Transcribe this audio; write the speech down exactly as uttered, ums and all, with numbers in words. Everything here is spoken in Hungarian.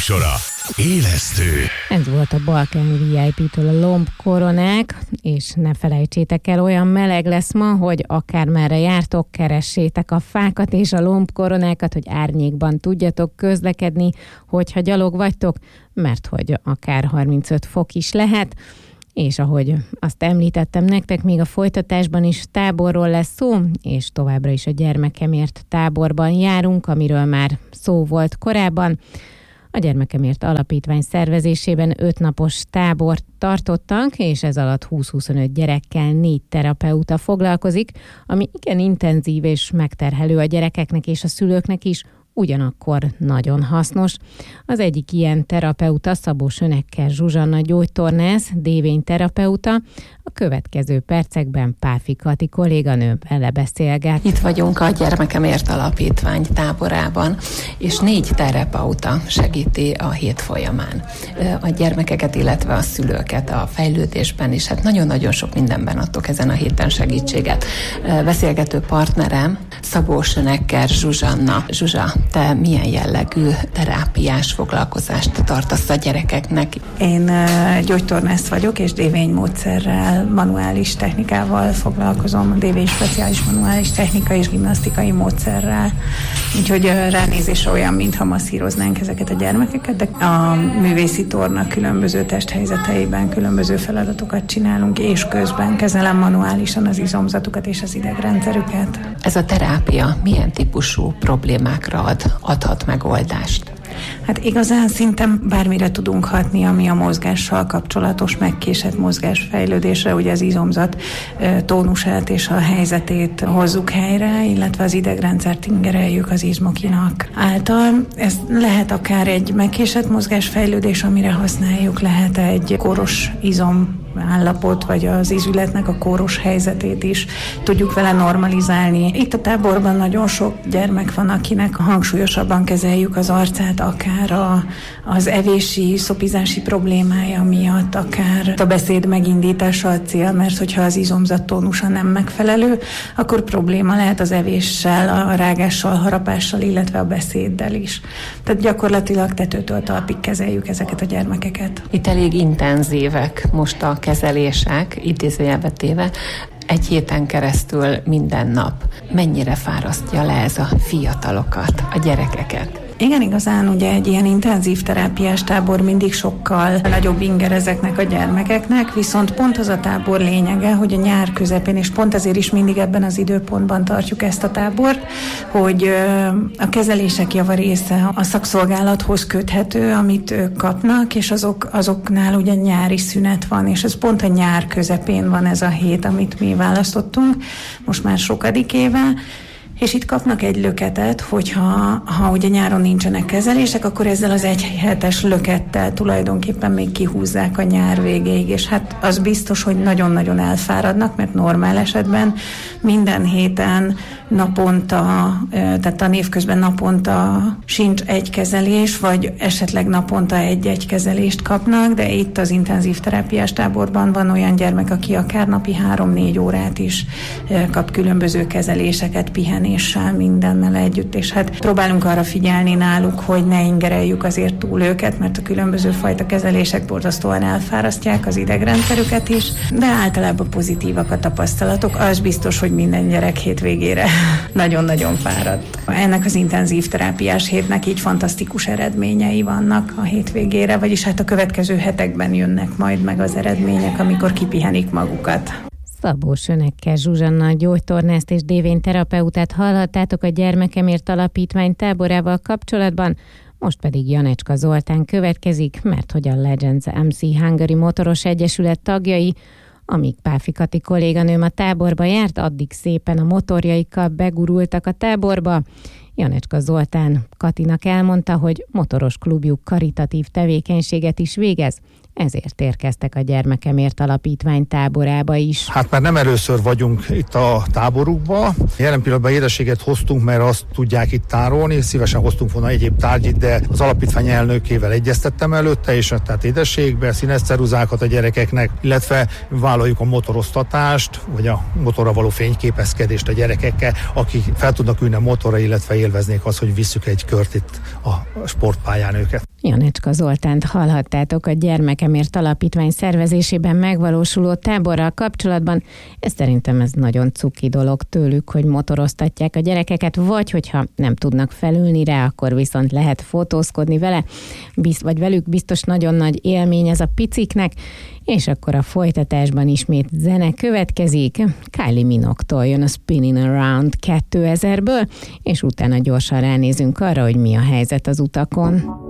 műsora. Élesztő. Ez volt a Balkán vé i pé-től a lombkoronák, és ne felejtsétek el, olyan meleg lesz ma, hogy akármerre jártok, keressétek a fákat és a lombkoronákat, hogy árnyékban tudjatok közlekedni, hogyha gyalog vagytok, mert hogy akár harmincöt fok is lehet. És ahogy azt említettem nektek, még a folytatásban is táborról lesz szó, és továbbra is a Gyermekemért táborban járunk, amiről már szó volt korábban. A Gyermekemért Alapítvány szervezésében öt napos tábort tartottak, és ez alatt húsz-huszonöt gyerekkel négy terapeuta foglalkozik, ami igen intenzív és megterhelő a gyerekeknek és a szülőknek is, ugyanakkor nagyon hasznos. Az egyik ilyen terapeuta Szabó Sönekkel Zsuzsanna gyógytornász, dévényterapeuta. A következő percekben Páfi Kati kolléganő vele beszélget. Itt vagyunk a Gyermekemért Alapítvány táborában, és négy terapeuta segíti a hét folyamán a gyermekeket, illetve a szülőket a fejlődésben is. Hát nagyon-nagyon sok mindenben adtok ezen a héten segítséget. Beszélgető partnerem Szabó Sönekkel Zsuzsanna. Zsuzsa, te milyen jellegű terápiás foglalkozást tartasz a gyerekeknek? Én gyógytornász vagyok, és dévénymódszerrel, manuális technikával foglalkozom, dévény speciális manuális technika és gimnasztikai módszerrel. Úgyhogy ránézésre olyan, mintha masszíroznánk ezeket a gyermekeket, de a művészi torna különböző testhelyzeteiben különböző feladatokat csinálunk, és közben kezelem manuálisan az izomzatukat és az idegrendszerüket. Ez a terápia milyen típusú problémákra ad, adhat megoldást? Hát igazán szinte bármire tudunk hatni, ami a mozgással kapcsolatos, megkésett mozgásfejlődésre, ugye az izomzat tónusát és a helyzetét hozzuk helyre, illetve az idegrendszert ingereljük az izmokinak által. Ez lehet akár egy megkésett mozgásfejlődés, amire használjuk, lehet egy kóros izom állapot, vagy az izületnek a kóros helyzetét is tudjuk vele normalizálni. Itt a táborban nagyon sok gyermek van, akinek hangsúlyosabban kezeljük az arcát, akár a, az evési, szopizási problémája miatt, akár a beszéd megindítása a cél, mert hogyha az izomzat tónusa nem megfelelő, akkor probléma lehet az evéssel, a rágással, harapással, illetve a beszéddel is. Tehát gyakorlatilag tetőtől talpig kezeljük ezeket a gyermekeket. Itt elég intenzívek most a kezelések, idézőjelbe téve, egy héten keresztül minden nap. Mennyire fárasztja le ez a fiatalokat, a gyerekeket? Igen, igazán ugye egy ilyen intenzív terápiás tábor mindig sokkal nagyobb inger ezeknek a gyermekeknek, viszont pont az a tábor lényege, hogy a nyár közepén, és pont ezért is mindig ebben az időpontban tartjuk ezt a tábort, hogy a kezelések java része a szakszolgálathoz köthető, amit ők kapnak, és azok, azoknál ugye nyári szünet van, és ez pont a nyár közepén van ez a hét, amit mi választottunk, most már sokadik éve. És itt kapnak egy löketet, hogyha ha ugye nyáron nincsenek kezelések, akkor ezzel az egy hetes lökettel tulajdonképpen még kihúzzák a nyár végéig, és hát az biztos, hogy nagyon-nagyon elfáradnak, mert normál esetben minden héten naponta, tehát tanév közben naponta sincs egy kezelés, vagy esetleg naponta egy-egy kezelést kapnak, de itt az intenzív terápiás táborban van olyan gyermek, aki akár napi három-négy órát is kap különböző kezeléseket, pihenéssel, mindennel együtt, és hát próbálunk arra figyelni náluk, hogy ne ingereljük azért túl őket, mert a különböző fajta kezelések borzasztóan elfárasztják az idegrendszerüket is, de általában pozitívak a tapasztalatok, az biztos, hogy minden gyerek hétvégére nagyon-nagyon fáradt. Ennek az intenzív terápiás hétnek így fantasztikus eredményei vannak a hétvégére, vagyis hát a következő hetekben jönnek majd meg az eredmények, amikor kipihenik magukat. Szabó Sönekkel Zsuzsanna gyógytornászt és dévényterapeutát hallhattátok a Gyermekemért Alapítvány táborával kapcsolatban, most pedig Janecska Zoltán következik, mert hogy a Legends em cé Hungary Motoros Egyesület tagjai, amíg Páfi Kati kolléganőm a táborba járt, addig szépen a motorjaikkal begurultak a táborba. Janecska Zoltán Katinak elmondta, hogy motoros klubjuk karitatív tevékenységet is végez, ezért érkeztek a Gyermekemért Alapítvány táborába is. Hát már nem először vagyunk itt a táborukba. Jelen pillanatban édességet hoztunk, mert azt tudják itt tárolni. Szívesen hoztunk volna egyéb tárgyit, de az alapítvány elnökével egyeztettem előtte, és tehát édességbe, színes ceruzákat a gyerekeknek, illetve vállaljuk a motoroztatást, vagy a motorra való fényképezkedést a gyerekekkel, akik fel tudnak ülni a motorra, illetve élveznék azt, hogy visszük egy kört itt a sportpályán őket. Janecska Zoltánt hallhattátok a Gyermekemért Alapítvány szervezésében megvalósuló táborral kapcsolatban. Ez szerintem ez nagyon cuki dolog tőlük, hogy motoroztatják a gyerekeket, vagy hogyha nem tudnak felülni rá, akkor viszont lehet fotózkodni vele, Bizt, vagy velük biztos nagyon nagy élmény ez a piciknek, és akkor a folytatásban ismét zene következik. Kylie Minogue-tól jön a Spinning Around kétezerből, és utána gyorsan ránézünk arra, hogy mi a helyzet az utakon.